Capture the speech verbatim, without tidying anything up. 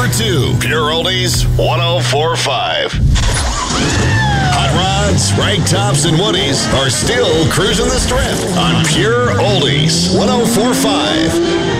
number two. Pure Oldies one oh four point five. Hot rods, rag tops, and woodies are still cruising the strip on Pure Oldies one oh four point five.